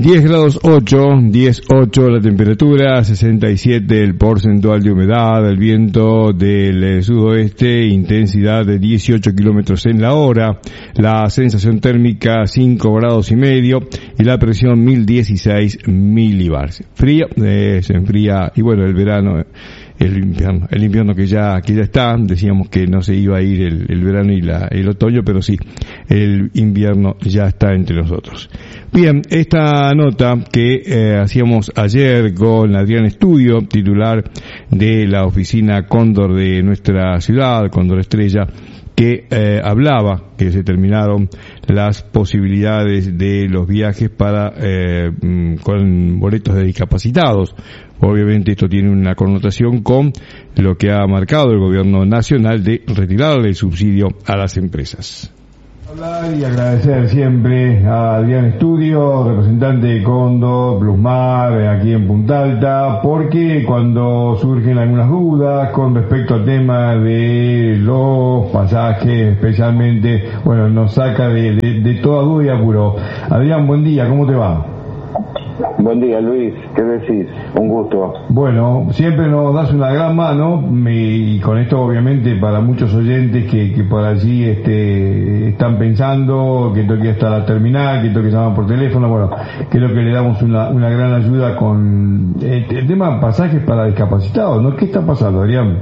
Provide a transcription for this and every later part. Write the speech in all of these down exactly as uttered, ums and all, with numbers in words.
diez grados ocho, diez ocho la temperatura, sesenta y siete el porcentual de humedad, el viento del eh, sudoeste, intensidad de dieciocho kilómetros en la hora, la sensación térmica cinco grados y medio y la presión mil dieciséis milibars. Frío, eh, se enfría, y bueno, el verano, el invierno, el invierno que ya, que ya está, decíamos que no se iba a ir el, el verano y la, el otoño, pero sí, el invierno ya está entre nosotros. Bien, esta nota que eh, hacíamos ayer con Adrián Estudio, titular de la oficina Cóndor de nuestra ciudad, Cóndor Estrella, que eh, hablaba que se terminaron las posibilidades de los viajes para eh, con boletos de discapacitados. Obviamente esto tiene una connotación con lo que ha marcado el gobierno nacional de retirarle el subsidio a las empresas. Hablar y agradecer siempre a Adrián Estudio, representante de Cóndor, Plusmar, aquí en Punta Alta, porque cuando surgen algunas dudas con respecto al tema de los pasajes, especialmente, bueno, nos saca de, de, de toda duda y apuro. Adrián, buen día, ¿cómo te va? Buen día, Luis, ¿qué decís? Un gusto. Bueno, siempre nos das una gran mano, y con esto obviamente para muchos oyentes que, que por allí este, están pensando que esto que está la terminal, que esto que llaman por teléfono, bueno, creo que le damos una, una gran ayuda con el, el tema de pasajes para discapacitados, ¿no? ¿Qué está pasando, Adrián?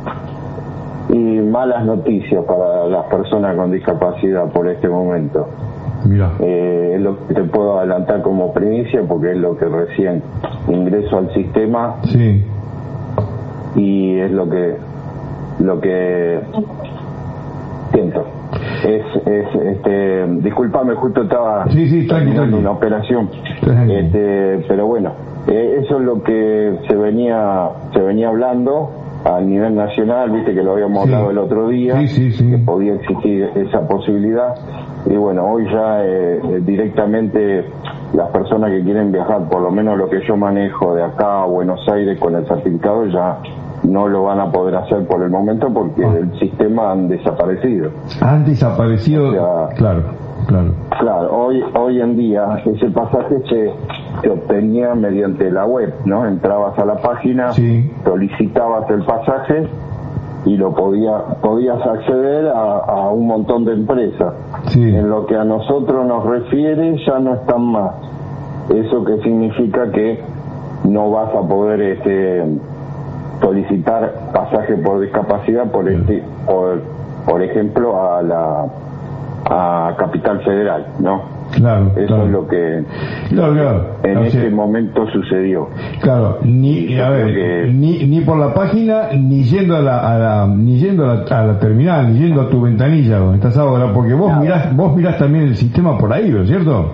Y malas noticias para las personas con discapacidad por este momento. Mira. Eh, es lo que te puedo adelantar como primicia porque es lo que recién ingreso al sistema. Sí. Y es lo que lo que siento. Es, es, este, disculpame, justo estaba sí, sí, terminando una operación. Este, pero bueno, eh, eso es lo que se venía, se venía hablando a nivel nacional, viste que lo habíamos sí. hablado el otro día, sí, sí, sí. que podía existir esa posibilidad. Y bueno, hoy ya eh, directamente las personas que quieren viajar, por lo menos lo que yo manejo de acá a Buenos Aires con el certificado, ya no lo van a poder hacer por el momento porque ah. del sistema han desaparecido. Han desaparecido, o sea, claro, claro. Claro, hoy hoy en día ese pasaje se, se obtenía mediante la web, ¿no? Entrabas a la página, sí. solicitabas el pasaje y lo podía, podías acceder a, a un montón de empresas. Sí. En lo que a nosotros nos refiere ya no están más. Eso que significa que no vas a poder este, solicitar pasaje por discapacidad, por, este, por, por ejemplo, a la a Capital Federal, ¿no? Claro, eso claro. es lo que claro, claro. en o ese sea, momento sucedió. Claro, ni a ver, que... ni ni por la página, ni yendo a la, a la ni yendo a la, a la terminal, ni yendo a tu ventanilla donde estás ahora, porque vos claro. mirás vos mirás también el sistema por ahí, ¿no es cierto?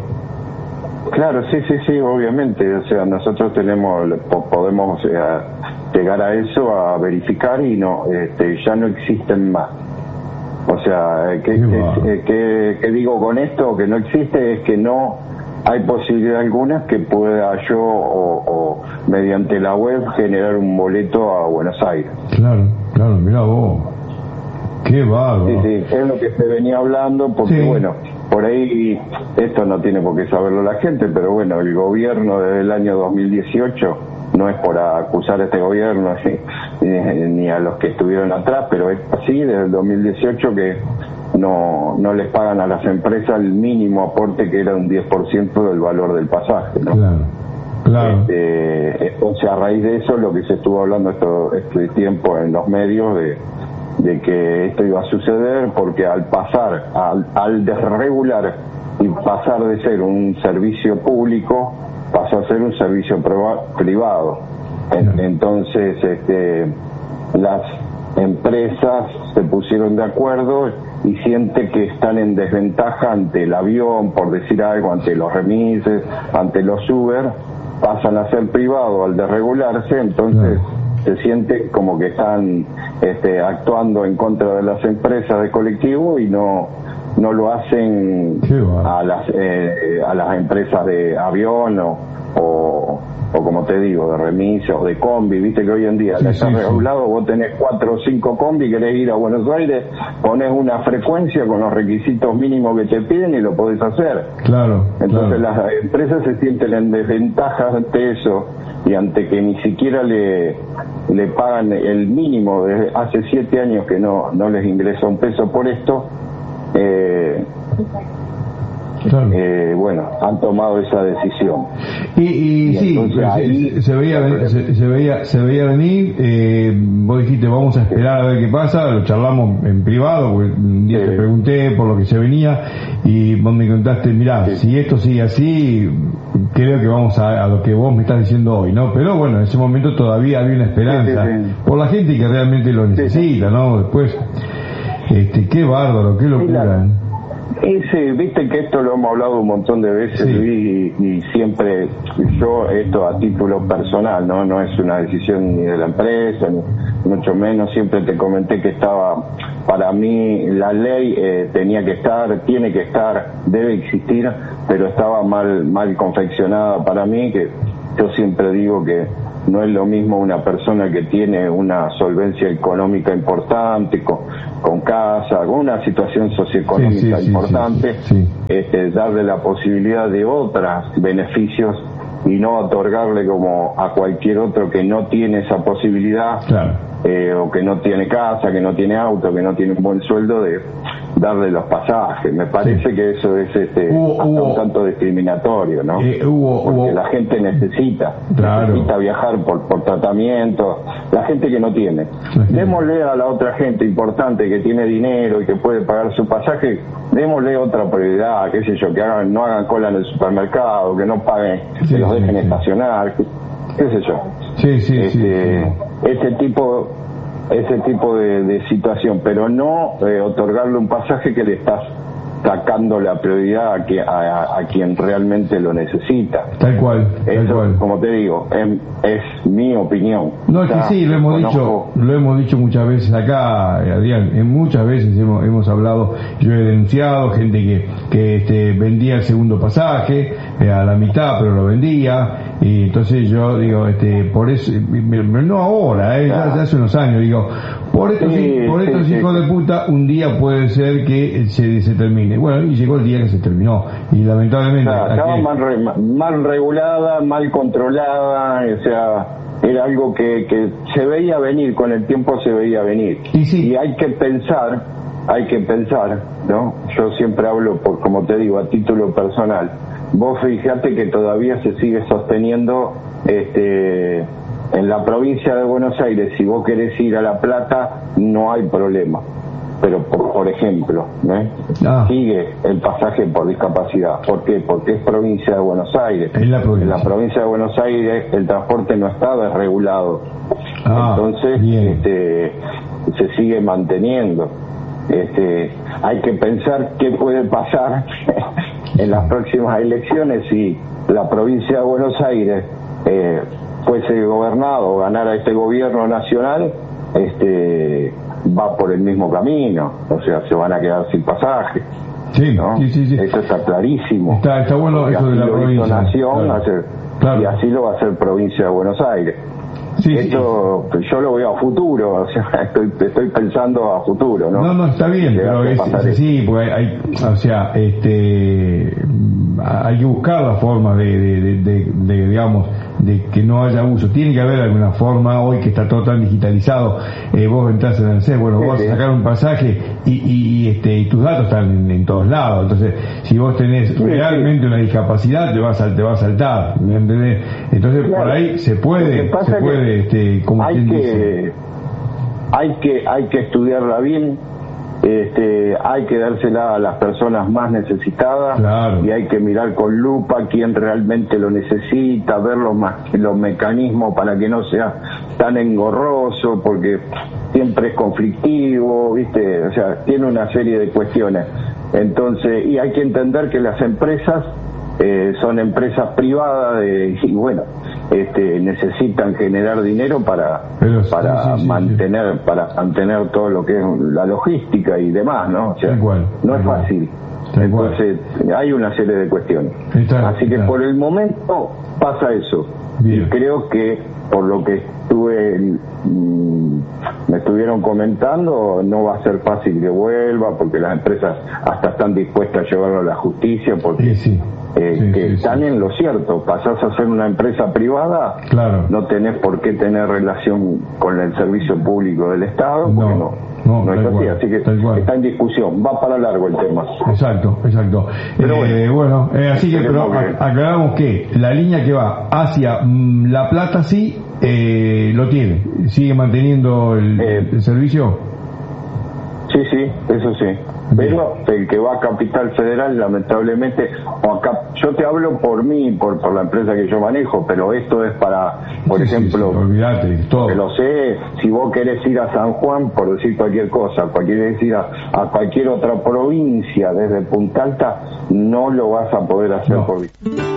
Claro, sí, sí, sí, obviamente. O sea, nosotros tenemos podemos eh, llegar a eso, a verificar y no, este, ya no existen más. O sea, ¿qué, qué, qué, qué digo con esto? Que no existe es que no hay posibilidad alguna que pueda yo o, o mediante la web generar un boleto a Buenos Aires. Claro, claro, mira vos. Qué bárbaro. Sí, sí, es lo que se venía hablando porque sí. bueno, por ahí esto no tiene por qué saberlo la gente, pero bueno, el gobierno desde el año dos mil dieciocho, no es por acusar a este gobierno ni, ni a los que estuvieron atrás, pero es así desde el dos mil dieciocho que no no les pagan a las empresas el mínimo aporte que era un diez por ciento del valor del pasaje, ¿no? Claro, claro. Este, o sea, a raíz de eso lo que se estuvo hablando esto, este tiempo en los medios de, de que esto iba a suceder porque al pasar, al, al desregular y pasar de ser un servicio público pasó a ser un servicio privado. Entonces, este, las empresas se pusieron de acuerdo y sienten que están en desventaja ante el avión, por decir algo, ante los remises, ante los Uber, pasan a ser privados al desregularse, entonces se siente como que están este, actuando en contra de las empresas de colectivo y no no lo hacen a las eh, a las empresas de avión o, o, o como te digo, de remis o de combi. Viste que hoy en día sí, está sí, regulado, sí. Vos tenés cuatro o cinco combi, querés ir a Buenos Aires, ponés una frecuencia con los requisitos mínimos que te piden y lo podés hacer. Claro. Entonces claro. las empresas se sienten en desventaja ante eso y ante que ni siquiera le le pagan el mínimo. Desde hace siete años que no no les ingresa un peso por esto. eh Claro. Eh, bueno, han tomado esa decisión. Y, y, y sí, ahí, se, se, veía, se, se veía se veía venir. Eh, vos dijiste, vamos a esperar a ver qué pasa. Lo charlamos en privado, porque un día sí. te pregunté por lo que se venía y vos me contaste, mirá, sí. si esto sigue así, creo que vamos a, a lo que vos me estás diciendo hoy, ¿no? Pero bueno, en ese momento todavía había una esperanza sí, sí, sí. por la gente que realmente lo necesita, sí. ¿no? Después, este, qué bárbaro, qué locura. Sí, Ese, viste que esto lo hemos hablado un montón de veces, sí. Luis, y, y siempre yo, esto a título personal, no no es una decisión ni de la empresa, ni mucho menos, siempre te comenté que estaba, para mí la ley eh, tenía que estar, tiene que estar, debe existir, pero estaba mal mal confeccionada para mí, que yo siempre digo que no es lo mismo una persona que tiene una solvencia económica importante, con, con casa, con una situación socioeconómica sí, sí, importante, sí, sí, sí. Este, darle la posibilidad de otros beneficios y no otorgarle como a cualquier otro que no tiene esa posibilidad, claro. eh, o que no tiene casa, que no tiene auto, que no tiene un buen sueldo, de darle los pasajes. Me parece sí. que eso es este hubo, hasta hubo, un tanto discriminatorio, ¿no? Eh, hubo, Porque hubo, la gente necesita, claro. necesita viajar por, por tratamiento, la gente que no tiene. Sí. Démosle a la otra gente importante que tiene dinero y que puede pagar su pasaje, démosle otra prioridad, qué sé yo, que hagan, no hagan cola en el supermercado, que no paguen, sí, que los dejen sí, estacionar, sí. qué sé yo. Sí, sí, este, sí, sí. Ese tipo ese tipo de, de situación, pero no eh, otorgarle un pasaje que le estás sacando la prioridad a, que, a, a quien realmente lo necesita. Tal cual, tal Eso, cual. Como te digo, es, es mi opinión. No, es que sí, lo hemos dicho, lo hemos dicho muchas veces acá, Adrián, en muchas veces hemos, hemos hablado, yo he denunciado gente que, que este, vendía el segundo pasaje eh, a la mitad, pero lo vendía, y entonces yo digo, este, por eso, no ahora, eh, ya, ya hace unos años, digo, por estos, sí, por estos sí, hijos sí. de puta, un día puede ser que se, se termine. Bueno, y llegó el día que se terminó. Y lamentablemente... Claro, estaba mal, re, mal regulada, mal controlada, o sea, era algo que, que se veía venir, con el tiempo se veía venir. Y, sí. y hay que pensar, hay que pensar, ¿no? Yo siempre hablo, por como te digo, a título personal. Vos fíjate que todavía se sigue sosteniendo este en la provincia de Buenos Aires, si vos querés ir a La Plata, no hay problema. Pero, por, por ejemplo, ¿eh? ah. sigue el pasaje por discapacidad. ¿Por qué? Porque es provincia de Buenos Aires. En la provincia, en la provincia de Buenos Aires el transporte no está desregulado. Ah, Entonces, este, se sigue manteniendo. Este, hay que pensar qué puede pasar en las próximas elecciones si la provincia de Buenos Aires eh, fuese gobernado o ganara este gobierno nacional, este va por el mismo camino, o sea, se van a quedar sin pasaje. Sí, ¿no? sí, sí, sí. Eso está clarísimo. Está, está bueno eso de la provincia. Nación, claro. hacer, claro. Y así lo va a hacer provincia de Buenos Aires. Sí, Esto sí. yo lo veo a futuro, o sea, estoy, estoy pensando a futuro, ¿no? No, no, está bien, pero es, es, sí, porque hay, o sea, este, hay que buscar la forma de, de, de, de, de, digamos, de que no haya abuso. Tiene que haber alguna forma, hoy que está todo tan digitalizado, eh, vos entras en el C E S, bueno, vos vas a sacar un pasaje y, y, y, este, y tus datos están en, en todos lados, entonces, si vos tenés sí, realmente sí. una discapacidad, te vas a, te va a saltar, ¿me entendés? Entonces, claro. por ahí se puede, se puede, este, como hay quien que, dice. Hay que, hay que estudiarla bien, este, hay que dársela a las personas más necesitadas, claro. y hay que mirar con lupa quién realmente lo necesita, ver los, los mecanismos para que no sea tan engorroso, porque siempre es conflictivo, ¿viste? O sea, tiene una serie de cuestiones. Entonces, y hay que entender que las empresas eh, son empresas privadas de, y bueno, este, necesitan generar dinero para Pero, para sí, sí, sí, mantener sí. para mantener todo lo que es la logística y demás, ¿no? O sea, Tal cual, no es tal cual. fácil. Tal Entonces hay una serie de cuestiones. Está, Así que está. por el momento pasa eso. Bien. Y creo que por lo que estuve mmm, me estuvieron comentando, no va a ser fácil que vuelva, porque las empresas hasta están dispuestas a llevarlo a la justicia, porque Sí, sí. eh, Sí, que sí, están sí. en lo cierto. Pasás a ser una empresa privada, Claro. no tenés por qué tener relación con el servicio público del Estado, porque No, no, no, no es tal así. cual, Así que tal cual. está en discusión, va para largo el tema. Exacto, exacto. Pero Eh, bueno, eh, así que pero esperemos que- a- aclaramos que la línea que va hacia mm, La Plata sí eh, lo tiene, sigue manteniendo el, Eh, el servicio. Sí, sí, eso sí. Pero el que va a Capital Federal, lamentablemente, o acá, yo te hablo por mí, por, por la empresa que yo manejo, pero esto es para, por Sí, sí, ejemplo, sí, olvídate, todo. que lo sé, si vos querés ir a San Juan, por decir cualquier cosa, querés ir a, a cualquier otra provincia desde Punta Alta, no lo vas a poder hacer No. por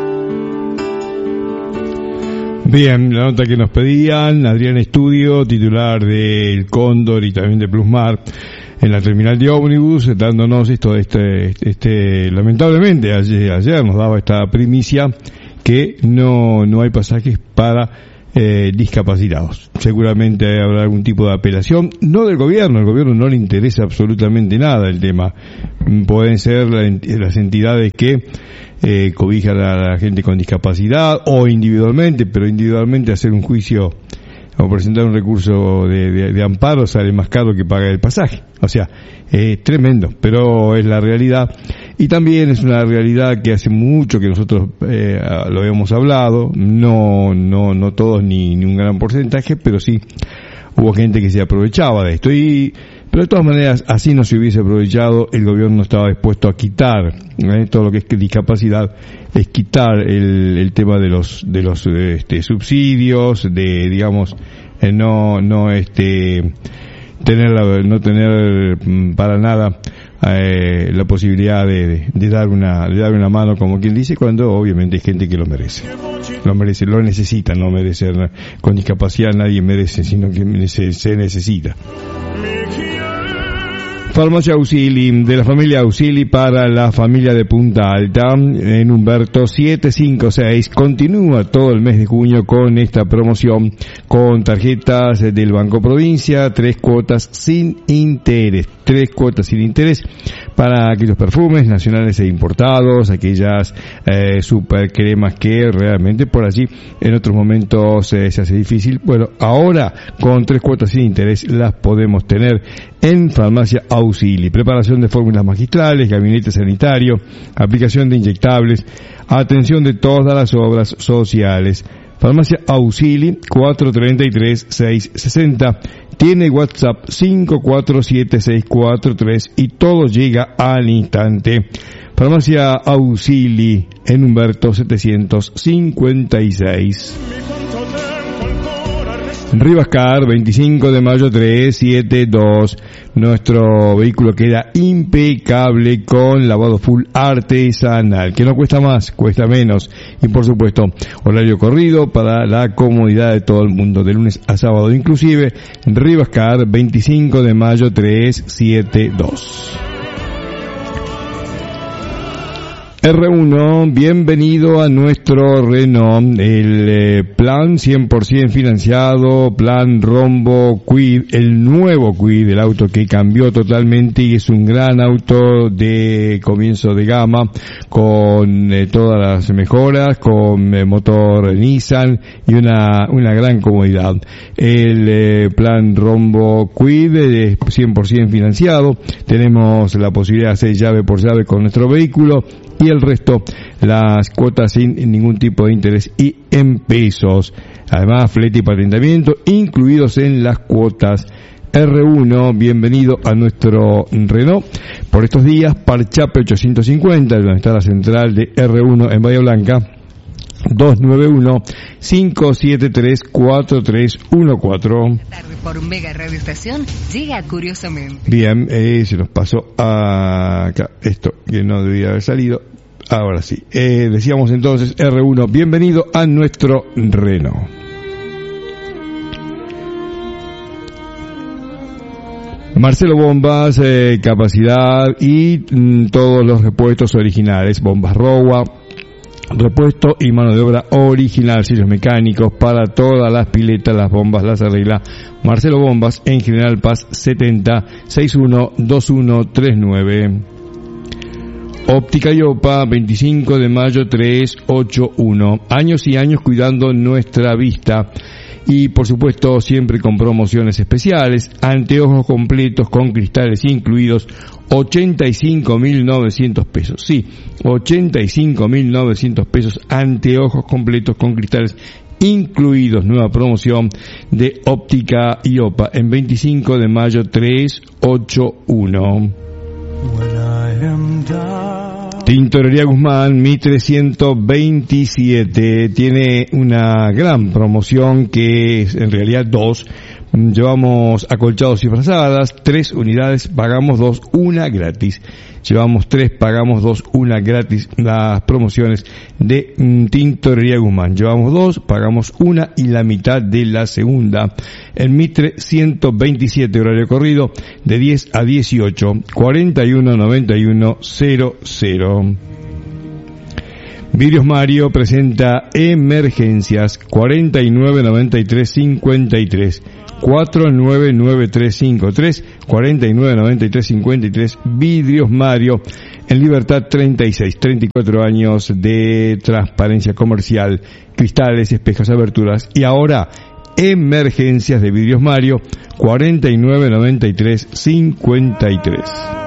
Bien, la nota que nos pedían, Adrián Estudio, titular del Cóndor y también de Plusmar, en la terminal de ómnibus, dándonos esto, este, este, lamentablemente ayer, ayer nos daba esta primicia que no, no hay pasajes para eh, discapacitados. Seguramente habrá algún tipo de apelación, no del gobierno, al gobierno no le interesa absolutamente nada el tema. Pueden ser la, las entidades que eh, cobijan a la gente con discapacidad o individualmente, pero individualmente hacer un juicio o presentar un recurso de, de, de amparo sale más caro que pagar el pasaje. O sea, es eh, tremendo, pero es la realidad. Y también es una realidad que hace mucho que nosotros eh, lo habíamos hablado, no no no todos ni, ni un gran porcentaje, pero sí hubo gente que se aprovechaba de esto. Y pero de todas maneras, así no se hubiese aprovechado, el gobierno estaba dispuesto a quitar ¿eh? todo lo que es discapacidad, es quitar el, el tema de los de los este, subsidios, de digamos eh, no no este tener la, no tener para nada eh, la posibilidad de, de, de dar una de dar una mano, como quien dice, cuando obviamente hay gente que lo merece, lo merece, lo necesita, no merece. Con discapacidad nadie merece, sino que se, se necesita. Farmacia Auxili, de la familia Auxili para la familia de Punta Alta, en Humberto setecientos cincuenta y seis, continúa todo el mes de junio con esta promoción, con tarjetas del Banco Provincia, tres cuotas sin interés, tres cuotas sin interés para aquellos perfumes nacionales e importados, aquellas eh, super cremas que realmente por allí en otros momentos eh, se hace difícil. Bueno, ahora con tres cuotas sin interés las podemos tener en Farmacia Auxili. Preparación de fórmulas magistrales, gabinete sanitario, aplicación de inyectables, atención de todas las obras sociales. Farmacia Auxili, cuatro tres tres, seis seis cero, tiene WhatsApp cinco cuatro siete seis cuatro tres y todo llega al instante. Farmacia Auxili en Humberto setecientos cincuenta y seis. Rivascar, veinticinco de mayo trescientos setenta y dos. Nuestro vehículo queda impecable con lavado full artesanal, que no cuesta más, cuesta menos. Y por supuesto, horario corrido para la comodidad de todo el mundo, de lunes a sábado inclusive. Rivascar, veinticinco de mayo trescientos setenta y dos. R uno, bienvenido a nuestro Renault, el eh, plan cien por ciento financiado, plan Rombo Kwid, el nuevo Kwid, el auto que cambió totalmente y es un gran auto de comienzo de gama, con eh, todas las mejoras, con eh, motor Nissan y una una gran comodidad. El eh, plan Rombo Kwid es cien por ciento financiado, tenemos la posibilidad de hacer llave por llave con nuestro vehículo, y el resto, las cuotas sin ningún tipo de interés y en pesos. Además, flete y patentamiento incluidos en las cuotas. R uno, bienvenido a nuestro Renault. Por estos días, Parchape ochocientos cincuenta, donde está la central de R uno en Bahía Blanca, dos nueve uno, cinco siete tres, cuatro tres uno cuatro. Tarde por Mega Radio Estación llega curiosamente. Bien, eh, se nos pasó acá esto que no debía haber salido. ahora sí. Eh, decíamos entonces R uno, bienvenido a nuestro Renault. Marcelo Bombas, eh, capacidad y mm, todos los repuestos originales, bombas Rowa, repuesto y mano de obra original, sellos mecánicos para todas las piletas, las bombas, las arregla Marcelo Bombas en General Paz setenta, sesenta y uno, veintiuno treinta y nueve. Óptica Iopa, veinticinco de mayo trescientos ochenta y uno. Años y años cuidando nuestra vista. Y por supuesto siempre con promociones especiales, anteojos completos con cristales incluidos, ochenta y cinco mil novecientos pesos, sí, ochenta y cinco mil novecientos pesos, anteojos completos con cristales incluidos, nueva promoción de Óptica Iopa en veinticinco de mayo trescientos ochenta y uno. Tintorería Guzmán, mil trescientos veintisiete, tiene una gran promoción que es en realidad dos. Llevamos acolchados y frazadas, tres unidades, pagamos dos, una gratis. Llevamos tres, pagamos dos, una gratis. Las promociones de mm, Tintorería Guzmán. Llevamos dos, pagamos una y la mitad de la segunda. El Mitre ciento veintisiete, horario corrido, de diez a dieciocho, cuarenta y uno noventa y uno cero cero. Vidrios Mario presenta Emergencias, cuarenta y nueve noventa y tres cincuenta y tres. cuatro nueve nueve tres cinco tres, cuarenta y nueve noventa y tres cincuenta y tres. Vidrios Mario, en Libertad treinta y seis, treinta y cuatro años de transparencia comercial, cristales, espejos, aberturas y ahora Emergencias de Vidrios Mario, cuarenta y nueve noventa y tres cincuenta y tres.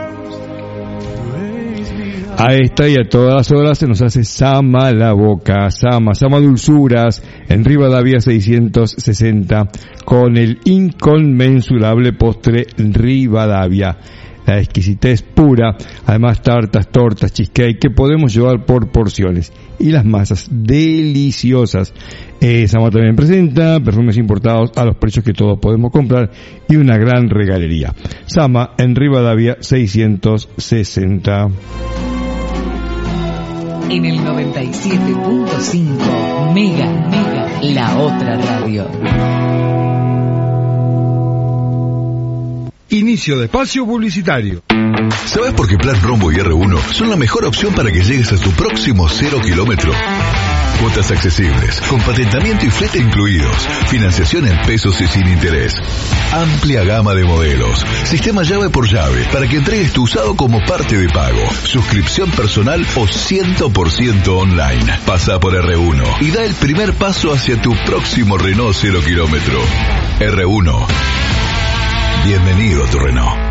A esta y a todas las horas se nos hace Sama la boca, Sama, Sama Dulzuras, en Rivadavia seiscientos sesenta, con el inconmensurable postre Rivadavia. La exquisitez pura, además tartas, tortas, cheesecake que podemos llevar por porciones. Y las masas deliciosas. Eh, Sama también presenta perfumes importados a los precios que todos podemos comprar y una gran regalería. Sama en Rivadavia seiscientos sesenta. En el noventa y siete punto cinco, Mega, Mega, la otra radio. Inicio de espacio publicitario. ¿Sabes por qué Plan Rombo y R uno son la mejor opción para que llegues a tu próximo cero kilómetro? Cuotas accesibles, con patentamiento y flete incluidos, financiación en pesos y sin interés. Amplia gama de modelos, sistema llave por llave, para que entregues tu usado como parte de pago, suscripción personal o cien por ciento online. Pasa por R uno y da el primer paso hacia tu próximo Renault cero kilómetro. R uno. Bienvenido a tu Renault.